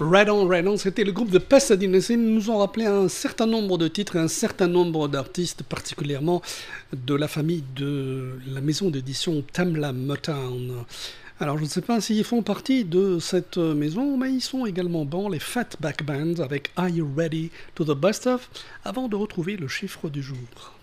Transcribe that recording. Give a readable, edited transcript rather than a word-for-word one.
Red On, c'était le groupe de Pasadena. Ils nous ont rappelé un certain nombre de titres et un certain nombre d'artistes, particulièrement de la famille de la maison d'édition Tamla Motown. Alors je ne sais pas s'ils font partie de cette maison, mais ils sont également bons, les Fatback Band avec Are You Ready to the Best Of, avant de retrouver le chiffre du jour.